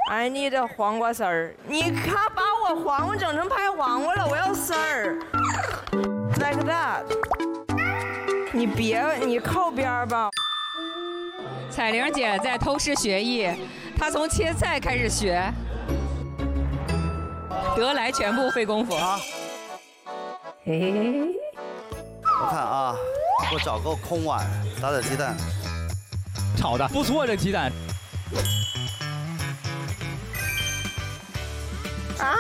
I need 黄瓜丝儿。你看，把我黄瓜整成拍黄瓜了，我要丝儿。Like that。你别，你靠边吧。 彩玲姐在偷师学艺，她从切菜开始学，得来全不费功夫啊。 我看啊，给我找个空碗，打点鸡蛋。 炒的不错，这鸡蛋。 啊！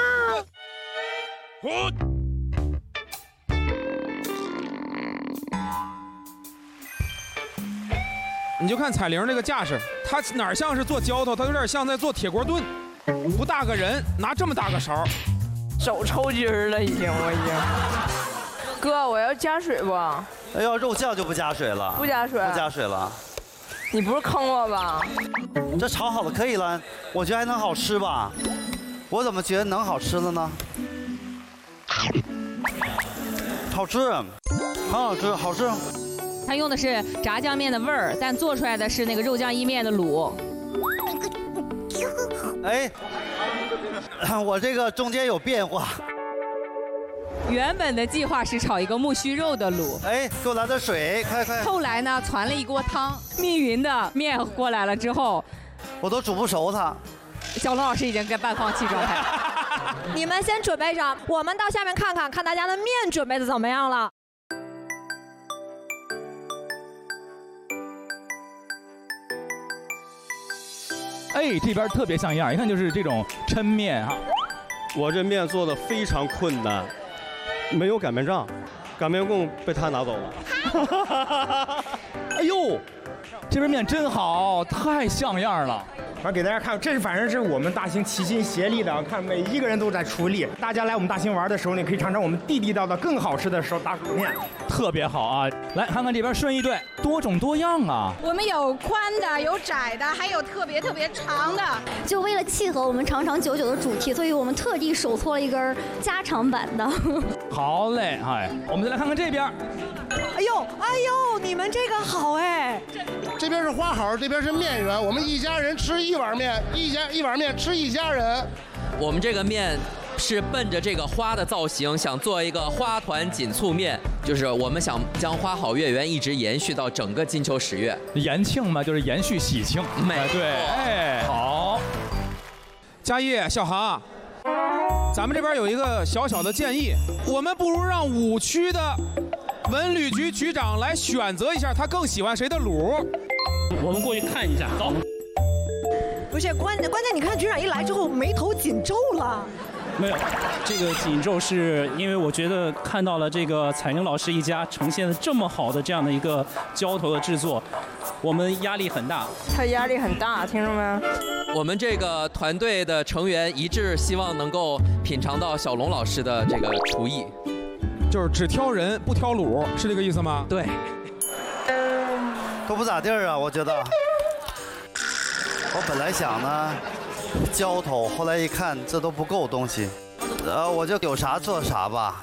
你就看彩玲这个架势，她哪像是做浇头，她有点像在做铁锅炖，不大个人拿这么大个勺， 手抽筋了已经，我已经。哥，我要加水不？ 哎呦，肉酱就不加水了。 不加水。 不加水了。 你不是坑我吧？ 这炒好了可以了，我觉得还能好吃吧？我怎么觉得能好吃了呢？好吃，很好吃，好吃。 它用的是炸酱面的味儿，但做出来的是那个肉酱意面的卤。 哎，我这个中间有变化。 原本的计划是炒一个木须肉的卤， 哎，给我来点水，快快。 后来呢，传了一锅汤，密云的面过来了之后， 我都煮不熟它。 小龙老师已经在半放弃状态。 你们先准备着，我们到下面看看，看大家的面准备的怎么样了。 哎，这边特别像样，一看就是这种抻面哈。 我这面做的非常困难，没有擀面杖，擀面棍被他拿走了。 哎呦，这边面真好，太像样了。 反正给大家看，这反正是我们大兴齐心协力的，看每一个人都在出力。大家来我们大兴玩的时候呢，可以尝尝我们地地道道更好吃的打卤面， 特别好啊！来看看这边顺义队，多种多样啊。 我们有宽的，有窄的，还有特别长的。 就为了契合我们长长久久的主题，所以我们特地手搓了一根加长版的。 好嘞，哎，我们再来看看这边。 哎呦，你们这个好哎！ 这边是花好，这边是面圆，我们一家人吃一碗面，一碗面吃一家人。 我们这个面是奔着这个花的造型，想做一个花团锦簇面，就是我们想将花好月圆一直延续到整个金秋10月。 延庆嘛，就是延续喜庆。对，哎，好。 嘉义、小航，咱们这边有一个小小的建议，我们不如让5区的文旅局局长来选择一下，他更喜欢谁的卤。 我们过去看一下，走。 不是关键，你看局长一来之后眉头紧皱了。 没有，这个紧皱是因为我觉得看到了这个彩玲老师一家呈现的这么好的这样的一个浇头的制作，我们压力很大。 他压力很大，听着没？ 我们这个团队的成员一致希望能够品尝到小龙老师的这个厨艺， 就是只挑人不挑卤，是这个意思吗？ 对。 都不咋地儿啊，我觉得。我本来想呢，浇头，后来一看这都不够东西，我就有啥做啥吧。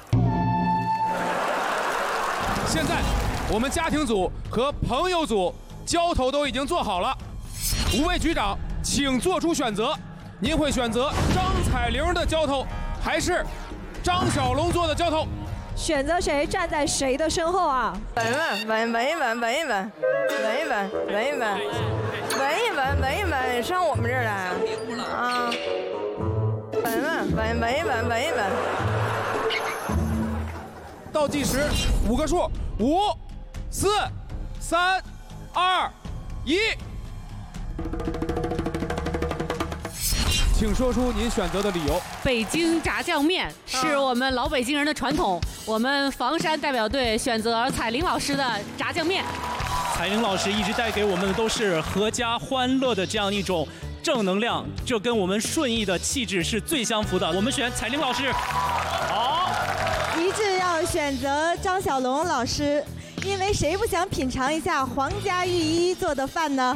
现在我们家庭组和朋友组浇头都已经做好了，5位局长请做出选择，您会选择张彩玲的浇头，还是张小龙做的浇头？ 选择谁站在谁的身后啊？ 闻一闻，上我们这儿来啊！闻一闻。 倒计时5个数，5、4、3、2、1。请说出您选择的理由。 北京炸酱面是我们老北京人的传统，我们房山代表队选择彩玲老师的炸酱面。 彩玲老师一直带给我们的都是阖家欢乐的这样一种正能量，这跟我们顺义的气质是最相符的。我们选彩玲老师。好， 一致要选择张小龙老师，因为谁不想品尝一下皇家御医做的饭呢？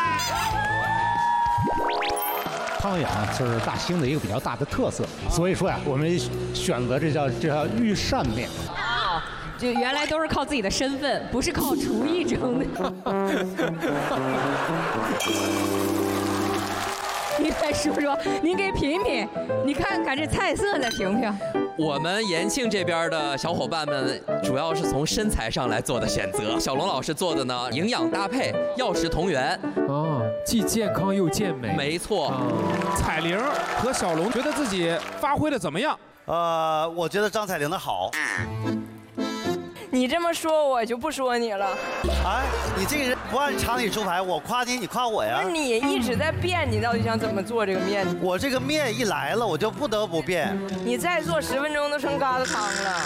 汤圆啊，就是大兴的一个比较大的特色，所以说呀，我们选择这叫御膳面。 哦，就原来都是靠自己的身份，不是靠厨艺争的。 一位叔叔，您给品品，你看看这菜色再评评。 我们延庆这边的小伙伴们主要是从身材上来做的选择，小龙老师做的呢，营养搭配，药食同源。 哦，既健康又健美。 没错。 彩玲和小龙觉得自己发挥的怎么样？ 我觉得张彩玲的好。 你这么说，我就不说你了。 哎，你这个人不按常理出牌，我夸你，你夸我呀。 那你一直在变，你到底想怎么做这个面？ 我这个面一来了，我就不得不变。 你再做10分钟都成疙瘩汤了。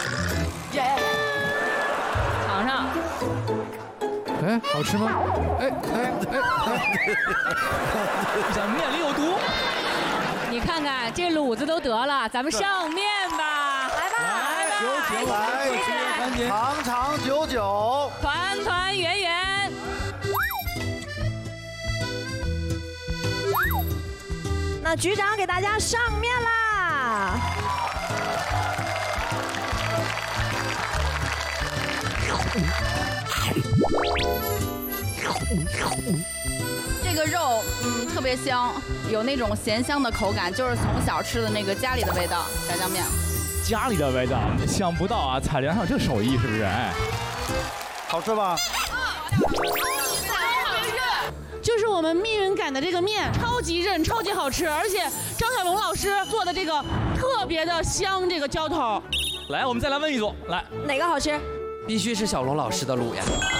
尝尝。 哎，好吃吗？哎， 这面里有毒。 你看看这卤子都得了，咱们上面吧， 来吧， 有请来，长长久久， 团团圆圆。 那局长给大家上面啦！ 这个肉，特别香，有那种咸香的口感，就是从小吃的那个家里的味道，炸酱面。 家里的味道，想不到啊，彩玲上有这手艺是不是？哎， 好吃吧？ 就是我们密云擀的这个面，超级韧，超级好吃，而且张小龙老师做的这个特别的香，这个浇头。 来，我们再来问一组，来， 哪个好吃？ 必须是小龙老师的卤呀。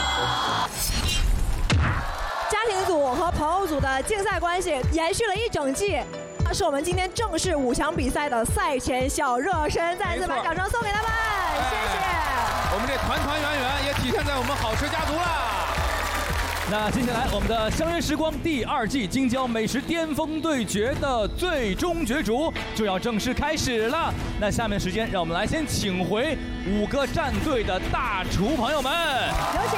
家庭组和朋友组的竞赛关系延续了一整季，这是我们今天正式5强比赛的赛前小热身，再次把掌声送给他们，谢谢。 我们这团团圆圆也体现在我们好吃家族了。 那接下来我们的相约时光第2季京椒美食巅峰对决的最终角逐就要正式开始了。那下面时间让我们来先请回5个战队的大厨朋友们， 有请。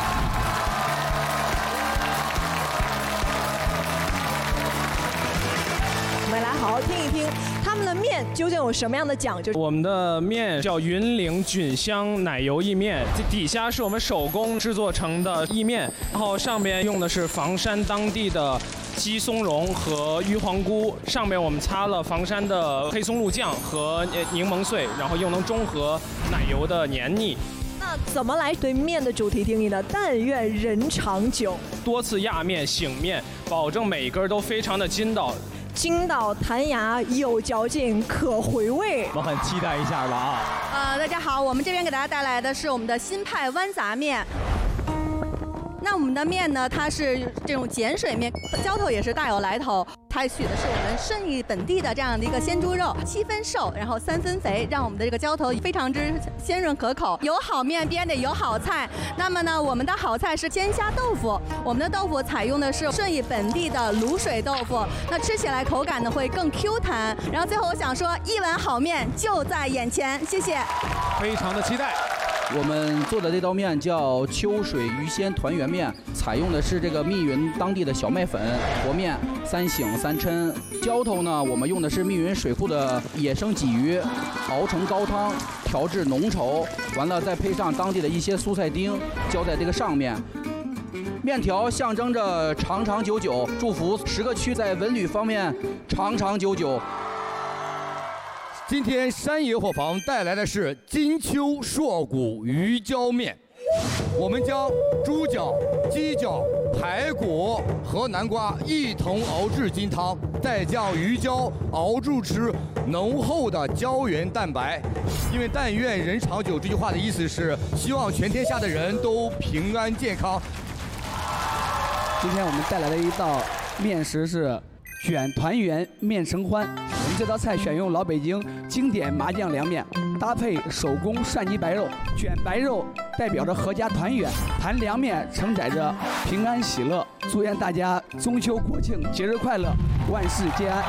我们来好好听一听他们的面究竟有什么样的讲究。 我们的面叫云岭菌香奶油意面，这底下是我们手工制作成的意面，然后上边用的是房山当地的鸡松茸和玉皇菇，上面我们擦了房山的黑松露酱和柠檬碎，然后又能中和奶油的黏腻。 那怎么来对面的主题定义呢？但愿人长久。 多次压面、醒面，保证每一根都非常的筋道。 筋道弹牙，有嚼劲，可回味。 我很期待一下了啊！ 大家好，我们这边给大家带来的是我们的新派豌杂面。那我们的面呢，它是这种碱水面，浇头也是大有来头。采取的是我们顺义本地的这样的一个鲜猪肉，7分瘦，然后3分肥，让我们的这个浇头非常之鲜润可口。有好面边得有好菜，那么呢，我们的好菜是鲜虾豆腐。我们的豆腐采用的是顺义本地的卤水豆腐，那吃起来口感呢会更 Q 弹。然后最后我想说，一碗好面就在眼前，谢谢。 非常的期待。 我们做的这道面叫秋水鱼鲜团圆面，采用的是这个密云当地的小麦粉和面，3醒3抻。浇头呢，我们用的是密云水库的野生鲫鱼，熬成高汤，调至浓稠，完了再配上当地的一些蔬菜丁，浇在这个上面。面条象征着长长久久，祝福10个区在文旅方面长长久久。 今天山野伙房带来的是金秋硕骨鱼胶面，我们将猪脚、鸡脚、排骨和南瓜一同熬制金汤，再将鱼胶熬煮吃浓厚的胶原蛋白。因为但愿人长久这句话的意思是希望全天下的人都平安健康。 今天我们带来的一道面食是卷团圆面生欢。我们这道菜选用老北京经典麻酱凉面，搭配手工涮鸡白肉。卷白肉代表着阖家团圆，盘凉面承载着平安喜乐。祝愿大家中秋国庆节日快乐，万事皆安。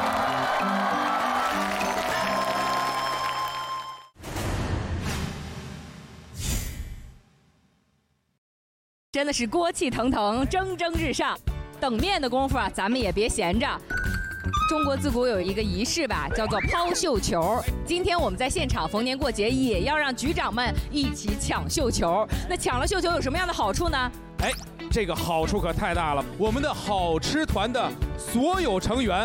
真的是锅气腾腾，蒸蒸日上。等面的功夫啊，咱们也别闲着。中国自古有一个仪式吧，叫做抛绣球。今天我们在现场逢年过节也要让局长们一起抢绣球。那抢了绣球有什么样的好处呢？ 哎，这个好处可太大了！我们的好吃团的所有成员